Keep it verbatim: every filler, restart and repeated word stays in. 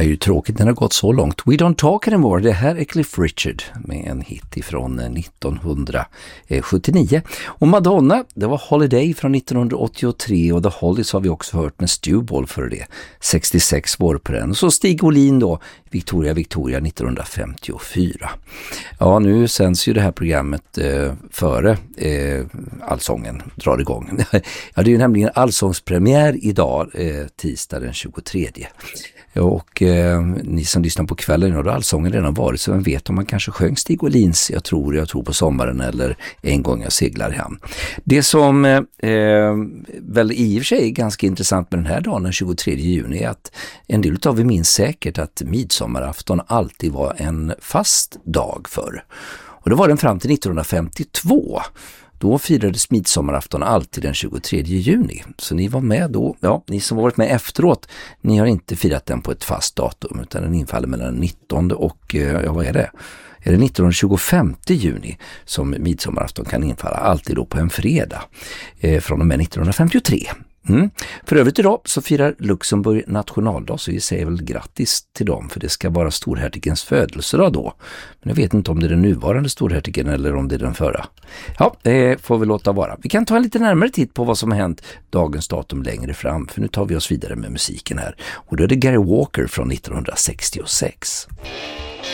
är ju tråkigt när det har gått så långt. We Don't Talk Anymore, det här är Cliff Richard med en hit ifrån nittonhundrasjuttionio. Och Madonna, det var Holiday från nittonhundraåttiotre, och The Hollies har vi också hört med Stewball för det. sextiosex var på den. Och så Stig Olin då, Victoria Victoria nittonhundrafemtiofyra. Ja, nu sänds ju det här programmet eh, före eh, Allsången drar igång. Ja, det är ju nämligen Allsångspremiär idag, eh, tisdag den tjugotredje. Och eh, ni som lyssnar på kvällen, och då Allsången redan varit, så vem vet om man kanske sjöng Stig Olins Jag tror, jag tror på sommaren, eller En gång jag seglar i hamn. Det som eh, väl i och för sig är ganska intressant med den här dagen den tjugotredje juni är att en del av vi minns säkert att midsommarafton alltid var en fast dag förr. Och det var den fram till nittonhundrafemtiotvå. Då firades midsommarafton alltid den tjugotredje juni. Så ni var med då, ja, ni som varit med efteråt, ni har inte firat den på ett fast datum, utan den infaller mellan den nittonde och, ja vad är det? Är det nittonhundratjugofemte juni som midsommarafton kan infalla, alltid då på en fredag, eh, från och med nittonhundrafemtiotre. Mm. För övrigt idag så firar Luxemburg nationaldag, så vi säger väl grattis till dem, för det ska vara storhertigens födelsedag då. Men jag vet inte om det är den nuvarande storhertigen eller om det är den förra. Ja, det får vi låta vara. Vi kan ta en lite närmare titt på vad som har hänt dagens datum längre fram, för nu tar vi oss vidare med musiken här. Och då är det Gary Walker från nittonhundrasextiosex.